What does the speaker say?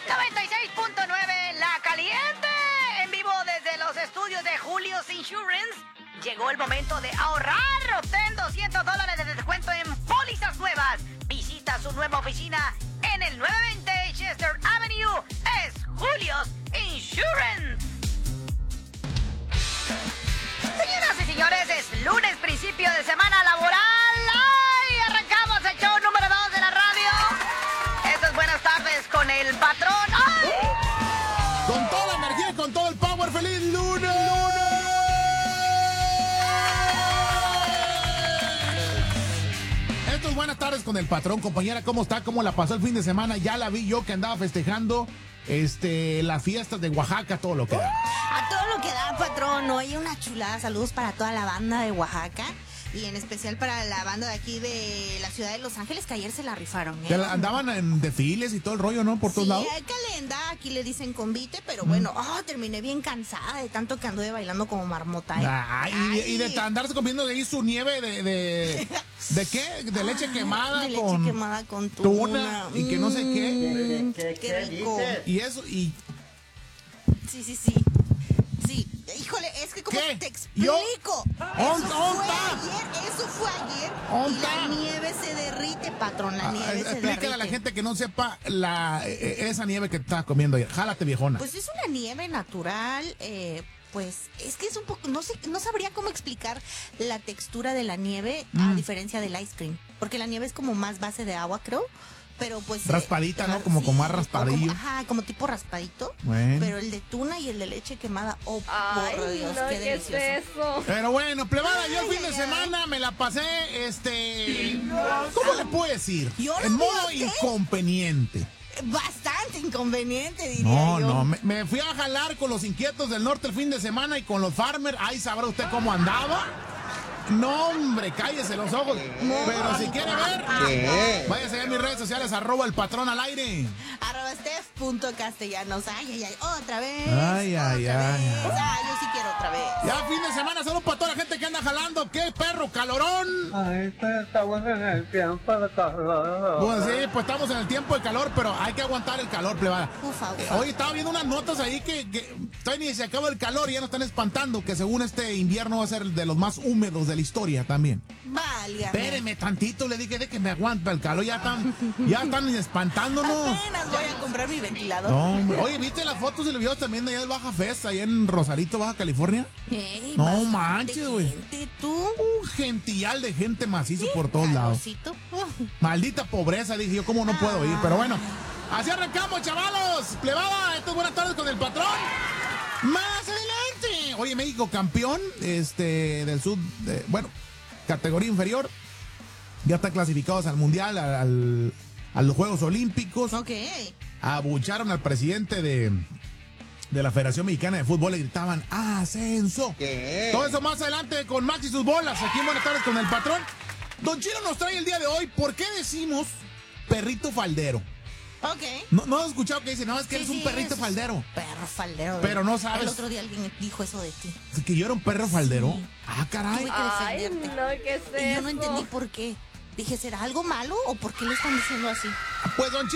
96.9 La Caliente, en vivo desde los estudios de Julio's Insurance. Llegó el momento de ahorrar. Obtén $200 de descuento en pólizas nuevas. Visita su nueva oficina en el 920 Chester Avenue. Es Julio's Insurance. Señoras y señores, es lunes, principio de semana laboral. ¡Ay! Arrancamos el show número 2 de la radio. Esto es Buenas Tardes con el patrón. ¡Ay! Con toda la energía, con todo el power, ¡feliz lunes! Esto es Buenas Tardes con el patrón, compañera. ¿Cómo está? ¿Cómo la pasó el fin de semana? Ya la vi yo que andaba festejando las fiestas de Oaxaca, todo lo que da. A todo lo que da, patrón. Hoy una chulada. Saludos para toda la banda de Oaxaca. Y en especial para la banda de aquí de la ciudad de Los Ángeles, que ayer se la rifaron, ¿eh? Andaban en desfiles y todo el rollo, ¿no? Por todos lados. Sí, calenda, aquí le dicen convite, pero bueno, terminé bien cansada de tanto que anduve bailando como marmota, ¿eh? Y de andarse comiendo de ahí su nieve ¿de qué? De leche quemada de con... leche quemada con tuna. Y que no sé qué. Qué rico. Y eso, y... Sí. Sí, híjole, es que como te explico. Eso fue ayer. La nieve se derrite, patrón, la nieve se derrite. Explícale a la gente que no sepa esa nieve que te estás comiendo ayer. Jálate, viejona. Pues es una nieve natural, pues es que es un poco, no sabría cómo explicar la textura de la nieve a diferencia del ice cream, porque la nieve es como más base de agua, creo. Pero pues raspadita, ¿no? Como con más raspadillo. Como tipo raspadito. Bueno. Pero el de tuna y el de leche quemada, por Dios, no, qué delicioso. Es eso? Pero bueno, plebada, yo el fin de semana me la pasé, ¿cómo le puedo decir? En modo inconveniente. Bastante inconveniente, diría yo. No, me fui a jalar con los inquietos del norte el fin de semana y con los farmers. Ahí sabrá usted cómo andaba. No, hombre, cállese los ojos. Pero si quiere ver, váyase a mis redes sociales, @el patrón al aire. @Steph.castellanos. Ay, otra vez. Ay. Yo sí quiero otra vez. Ya fin de semana, solo para toda la gente que anda jalando. ¡Qué perro, calorón! Ay, estamos en el tiempo de calor. Pues sí, pues estamos en el tiempo de calor, pero hay que aguantar el calor, plebada. Ufa. Hoy estaba viendo unas notas ahí que todavía ni se acaba el calor y ya nos están espantando, que según este invierno va a ser de los más húmedos de la historia también. Válgame. Espéreme tantito, le dije de que me aguanta el calor, ya están espantándonos. Apenas voy a comprar mi ventilador. No, hombre. Oye, ¿viste las fotos y los videos también de allá del Baja Fest, allá en Rosarito, Baja California? No manches, güey. ¿Tú? Un gentillal de gente macizo por todos lados. Maldita pobreza, dije yo, ¿cómo no puedo ir? Pero bueno, así arrancamos, chavalos. Plebada, esto es Buenas Tardes con el patrón. Más adelante. Oye, México campeón del sur, categoría inferior. Ya están clasificados al Mundial, a los Juegos Olímpicos. Ok. Abucharon al presidente de la Federación Mexicana de Fútbol, le gritaban ¡Ascenso! ¿Qué? Todo eso más adelante con Max y sus bolas, aquí en Buenas Tardes con el patrón. Don Chino nos trae el día de hoy, ¿por qué decimos perrito faldero? Ok. ¿No has escuchado que dicen, no, es que eres un perrito es faldero? Perro faldero. Pero no sabes. El otro día alguien dijo eso de ti. ¿Que yo era un perro faldero? Sí. Ah, caray. Tuve que defenderte. No, ¿qué es Y yo no eso? entendí por qué. Dije, ¿será algo malo o por qué le están diciendo así? Pues don Chino